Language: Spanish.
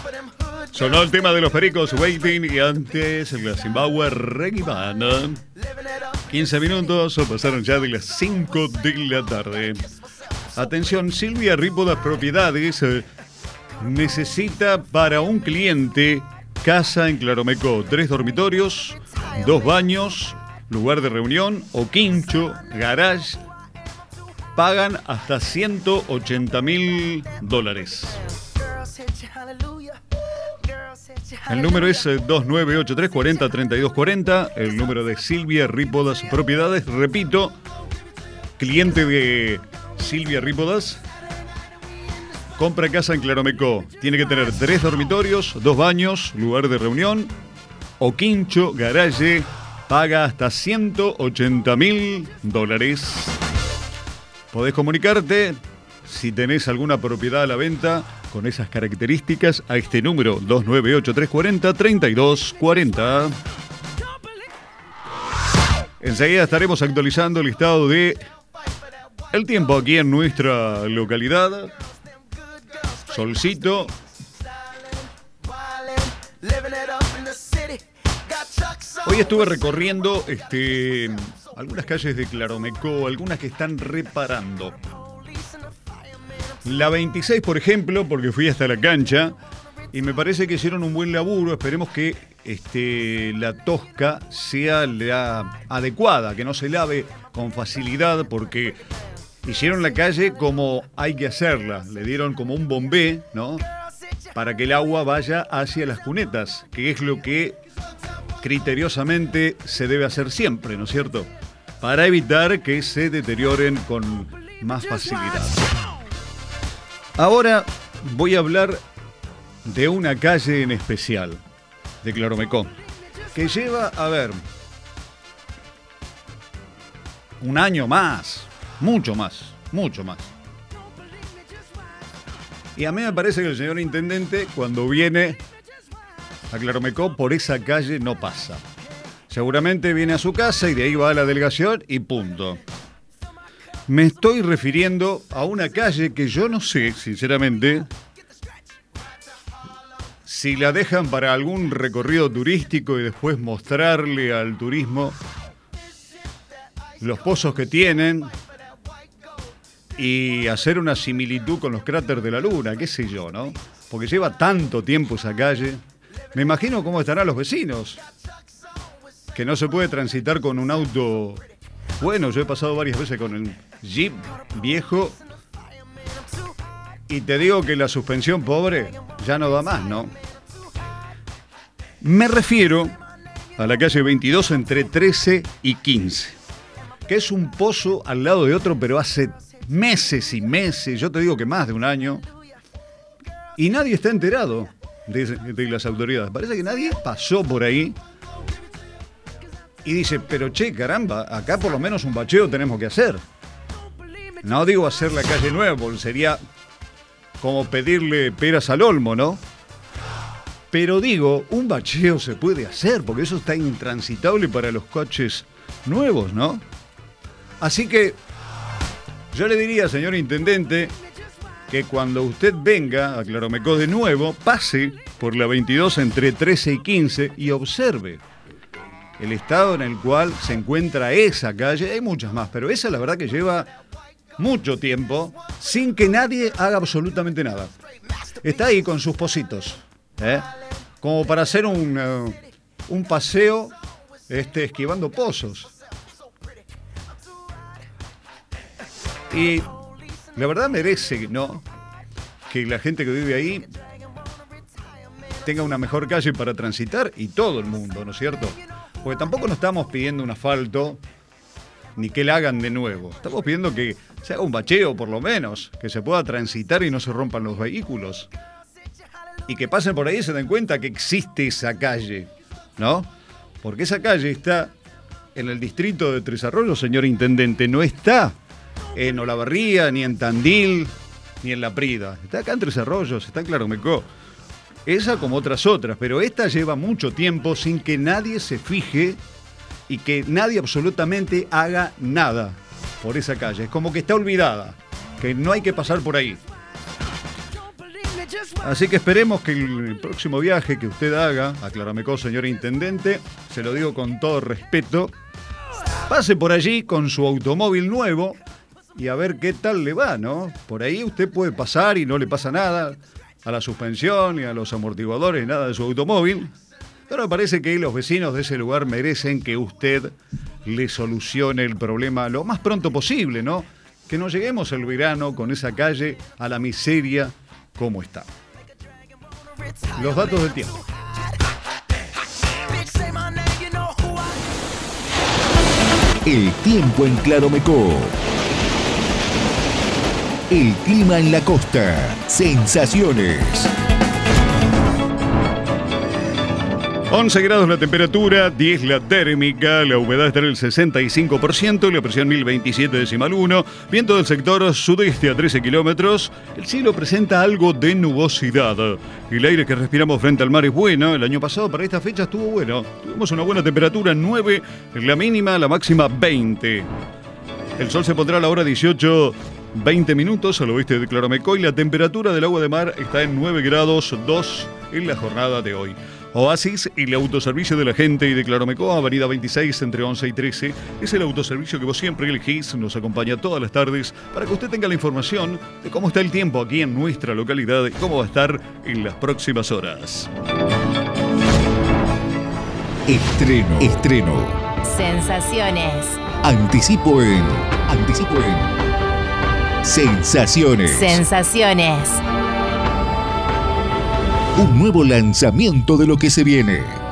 Sonó el tema de los Pericos, Waiting, y antes la Zimbabwe Reggae Band. 15 minutos pasaron ya de las 5 de la tarde. Atención, Silvia Rípodas Propiedades necesita para un cliente casa en Claromecó, 3 dormitorios, 2 baños, lugar de reunión o quincho, garage. Pagan hasta $180.000. El número es 2983-40-3240. El número de Silvia Rípodas Propiedades. Repito, cliente de Silvia Rípodas compra casa en Claromecó. Tiene que tener 3 dormitorios, 2 baños, lugar de reunión o quincho, garaje. Paga hasta $180.000. Podés comunicarte si tenés alguna propiedad a la venta con esas características a este número 298340-3240. Enseguida estaremos actualizando el estado de el tiempo aquí en nuestra localidad. Solcito. Hoy estuve recorriendo algunas calles de Claromecó, algunas que están reparando. La 26, por ejemplo, porque fui hasta la cancha y me parece que hicieron un buen laburo. Esperemos que la tosca sea la adecuada, que no se lave con facilidad, porque hicieron la calle como hay que hacerla. Le dieron como un bombé, ¿no? Para que el agua vaya hacia las cunetas, que es lo que criteriosamente se debe hacer siempre, ¿no es cierto? Para evitar que se deterioren con más facilidad. Ahora voy a hablar de una calle en especial de Claromecó, que lleva, un año más, mucho más. Y a mí me parece que el señor intendente, cuando viene a Claromecó, por esa calle no pasa. Seguramente viene a su casa y de ahí va a la delegación y punto. Me estoy refiriendo a una calle que yo no sé, sinceramente, si la dejan para algún recorrido turístico y después mostrarle al turismo los pozos que tienen y hacer una similitud con los cráteres de la Luna, qué sé yo, ¿no? Porque lleva tanto tiempo esa calle. Me imagino cómo estarán los vecinos, que no se puede transitar con un auto. Bueno, yo he pasado varias veces con el Jeep viejo y te digo que la suspensión, pobre, ya no da más, ¿no? Me refiero a la calle 22 entre 13 y 15, que es un pozo al lado de otro, pero hace meses y meses, yo te digo que más de un año, y nadie está enterado de las autoridades. Parece que nadie pasó por ahí y dice, pero che, caramba, acá por lo menos un bacheo tenemos que hacer. No digo hacer la calle nueva, porque sería como pedirle peras al olmo, ¿no? Pero digo, un bacheo se puede hacer, porque eso está intransitable para los coches nuevos, ¿no? Así que yo le diría, señor intendente, que cuando usted venga a Claromecó de nuevo, pase por la 22 entre 13 y 15 y observe el estado en el cual se encuentra esa calle. Hay muchas más, pero esa la verdad que lleva mucho tiempo sin que nadie haga absolutamente nada. Está ahí con sus pocitos, como para hacer un paseo esquivando pozos. Y la verdad merece, ¿no?, que la gente que vive ahí tenga una mejor calle para transitar, y todo el mundo, ¿no es cierto? Porque tampoco nos estamos pidiendo un asfalto ni que la hagan de nuevo. Estamos pidiendo que se haga un bacheo, por lo menos, que se pueda transitar y no se rompan los vehículos. Y que pasen por ahí y se den cuenta que existe esa calle, ¿no? Porque esa calle está en el distrito de Tres Arroyos, señor intendente, no está en Olavarría, ni en Tandil, ni en La Prida. Está acá en Tres Arroyos, está en Claromecó. Esa como otras, pero esta lleva mucho tiempo sin que nadie se fije y que nadie absolutamente haga nada por esa calle. Es como que está olvidada, que no hay que pasar por ahí. Así que esperemos que el próximo viaje que usted haga a Clarameco, señor intendente, se lo digo con todo respeto, pase por allí con su automóvil nuevo y a ver qué tal le va, ¿no? Por ahí usted puede pasar y no le pasa nada a la suspensión, ni a los amortiguadores, nada de su automóvil. Pero me parece que los vecinos de ese lugar merecen que usted le solucione el problema lo más pronto posible, ¿no? Que no lleguemos el verano con esa calle a la miseria como está. Los datos del tiempo. El tiempo en Clarameco. El clima en la costa. Sensaciones. 11 grados la temperatura, 10 la térmica, la humedad está en el 65%, la presión 1027,1, viento del sector sudeste a 13 kilómetros, el cielo presenta algo de nubosidad. El aire que respiramos frente al mar es bueno, el año pasado para esta fecha estuvo bueno, tuvimos una buena temperatura, 9 la mínima, la máxima 20. El sol se pondrá a la hora 18:20 minutos al oeste de Clarameco y la temperatura del agua de mar está en 9 grados 2 en la jornada de hoy. Oasis y el autoservicio de la gente y de Clarameco, avenida 26 entre 11 y 13, es el autoservicio que vos siempre elegís, nos acompaña todas las tardes para que usted tenga la información de cómo está el tiempo aquí en nuestra localidad y cómo va a estar en las próximas horas. Estreno. Sensaciones. Anticipo en Sensaciones. Un nuevo lanzamiento de lo que se viene.